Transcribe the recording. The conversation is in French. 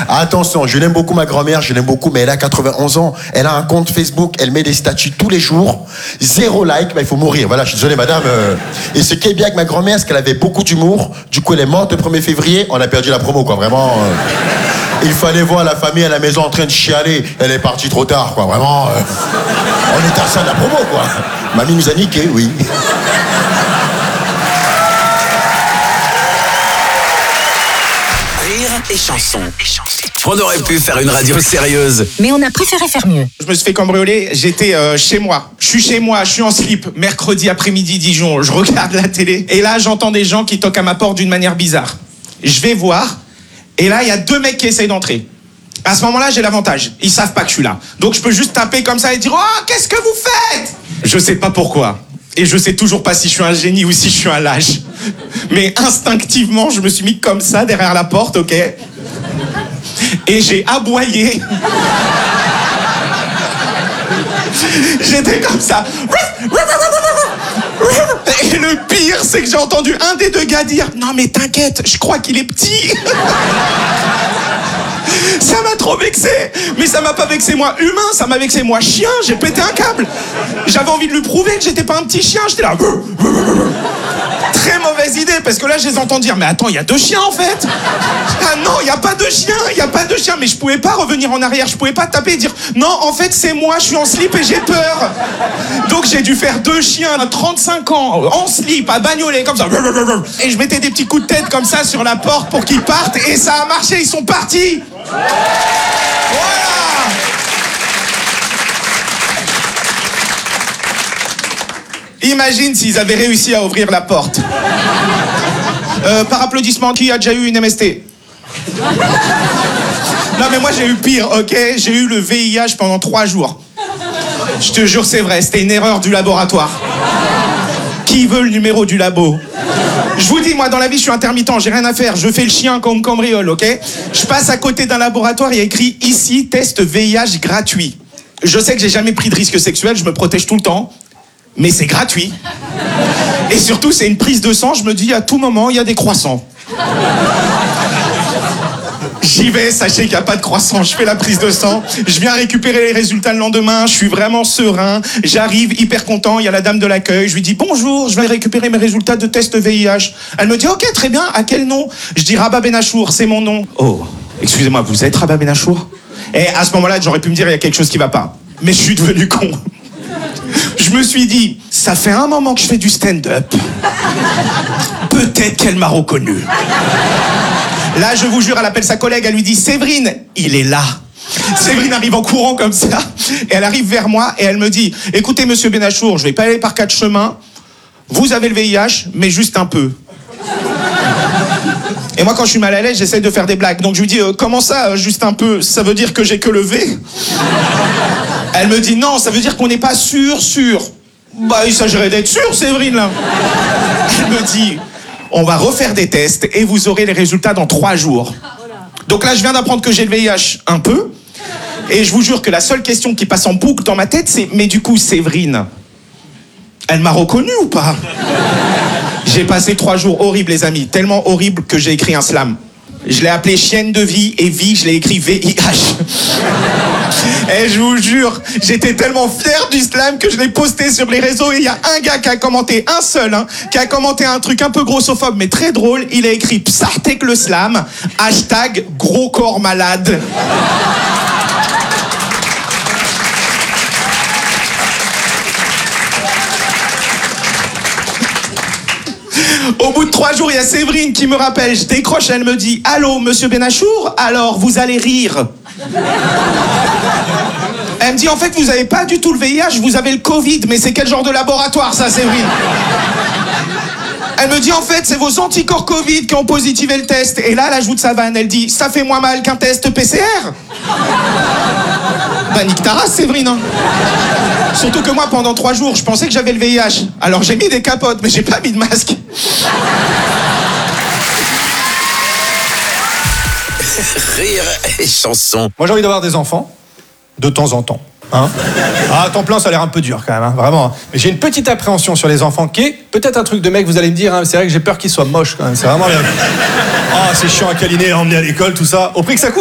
Attention, je l'aime beaucoup ma grand-mère, je l'aime beaucoup, mais elle a 91 ans. Elle a un compte Facebook, elle met des statuts tous les jours. 0 like, il faut mourir. Voilà, je suis désolé madame. Et ce qui est bien avec ma grand-mère, c'est qu'elle avait beaucoup d'humour. Du coup, elle est morte le 1er février, on a perdu la promo, quoi, vraiment. Il fallait voir la famille à la maison en train de chialer. Elle est partie trop tard, quoi, vraiment. On était à ça de la promo, quoi. Mamie nous a niqué, oui. Et chansons. On aurait pu faire une radio sérieuse, mais on a préféré faire mieux. Je me suis fait cambrioler, j'étais chez moi. Je suis chez moi, je suis en slip, mercredi après-midi Dijon, je regarde la télé. Et là, j'entends des gens qui toquent à ma porte d'une manière bizarre. Je vais voir, et là, il y a 2 mecs qui essayent d'entrer. À ce moment-là, j'ai l'avantage. Ils savent pas que je suis là. Donc, je peux juste taper comme ça et dire « Oh, qu'est-ce que vous faites ?» Je sais pas pourquoi. Et je sais toujours pas si je suis un génie ou si je suis un lâche. Mais instinctivement, je me suis mis comme ça derrière la porte, ok ? Et j'ai aboyé. J'étais comme ça. Et le pire, c'est que j'ai entendu un des 2 gars dire « Non mais t'inquiète, je crois qu'il est petit !» Ça m'a trop vexé. Mais ça m'a pas vexé moi humain, ça m'a vexé moi chien. J'ai pété un câble. J'avais envie de lui prouver que j'étais pas un petit chien. J'étais là. Très mauvaise idée, parce que là je les entends dire « Mais attends, il y a 2 chiens en fait !» Ah non, il y a pas de chien, il y a pas de chien. Mais je pouvais pas revenir en arrière, je pouvais pas taper et dire « Non, en fait c'est moi, je suis en slip et j'ai peur !» Donc j'ai dû faire 2 chiens à 35 ans, en slip, à bagnoler, comme ça. Et je mettais des petits coups de tête comme ça sur la porte pour qu'ils partent, et ça a marché, ils sont partis. Voilà. Imagine s'ils avaient réussi à ouvrir la porte. Par applaudissement, qui a déjà eu une MST ? Non mais moi j'ai eu pire, ok ? J'ai eu le VIH pendant 3 jours. Je te jure c'est vrai, c'était une erreur du laboratoire. Qui veut le numéro du labo ? Je vous dis, moi dans la vie je suis intermittent, j'ai rien à faire, je fais le chien comme cambriole, ok ? Je passe à côté d'un laboratoire, il y a écrit ici test VIH gratuit. Je sais que j'ai jamais pris de risque sexuel, je me protège tout le temps, mais c'est gratuit. Et surtout c'est une prise de sang, je me dis à tout moment il y a des croissants. J'y vais, sachez qu'il n'y a pas de croissant, je fais la prise de sang, je viens récupérer les résultats le lendemain, je suis vraiment serein, j'arrive hyper content, il y a la dame de l'accueil, je lui dis bonjour, je vais récupérer mes résultats de test VIH. Elle me dit ok, très bien, à quel nom ? Je dis Rabat Benachour, c'est mon nom. Oh, excusez-moi, vous êtes Rabat Benachour ? Et à ce moment-là, j'aurais pu me dire il y a quelque chose qui va pas. Mais je suis devenu con. Je me suis dit, ça fait un moment que je fais du stand-up. Peut-être qu'elle m'a reconnu. Là, je vous jure, elle appelle sa collègue, elle lui dit « Séverine, il est là !» Séverine arrive en courant comme ça, et elle arrive vers moi, et elle me dit « Écoutez, monsieur Benachour, je vais pas aller par 4 chemins. Vous avez le VIH, mais juste un peu. » Et moi, quand je suis mal à l'aise, j'essaie de faire des blagues. Donc je lui dis « Comment ça, juste un peu ? Ça veut dire que j'ai que le V ?» Elle me dit « Non, ça veut dire qu'on n'est pas sûr. » Bah, il s'agirait d'être sûr, Séverine, là. Elle me dit « On va refaire des tests et vous aurez les résultats dans 3 jours. » Donc là, je viens d'apprendre que j'ai le VIH un peu. Et je vous jure que la seule question qui passe en boucle dans ma tête, c'est « Mais du coup, Séverine, elle m'a reconnu ou pas ?» J'ai passé 3 jours horribles, les amis. Tellement horribles que j'ai écrit un slam. Je l'ai appelé chienne de vie, et vie, je l'ai écrit VIH. Et je vous jure, j'étais tellement fier du slam que je l'ai posté sur les réseaux, et il y a un gars qui a commenté, un seul, qui a commenté un truc un peu grossophobe, mais très drôle. Il a écrit « Psartek le slam, hashtag gros corps malade ». Au bout de 3 jours, il y a Séverine qui me rappelle, je décroche, elle me dit « Allô, monsieur Benachour, alors vous allez rire ?» Elle me dit « En fait, vous avez pas du tout le VIH, vous avez le Covid, mais c'est quel genre de laboratoire, ça, Séverine ?» Elle me dit « En fait, c'est vos anticorps Covid qui ont positivé le test. » Et là, elle ajoute sa vanne, elle dit « Ça fait moins mal qu'un test PCR ?» Bah, nique ta race, Séverine, hein. Surtout que moi, pendant 3 jours, je pensais que j'avais le VIH. Alors j'ai mis des capotes, mais j'ai pas mis de masque. Rire et chanson. Moi, j'ai envie d'avoir des enfants, de temps en temps. Hein, à temps plein, ça a l'air un peu dur quand même, hein, vraiment. Mais j'ai une petite appréhension sur les enfants qui est peut-être un truc de mec, vous allez me dire, hein, c'est vrai que j'ai peur qu'ils soient moches quand même. C'est vraiment... Ah, c'est chiant à câliner, à emmener à l'école, tout ça. Au prix que ça coûte.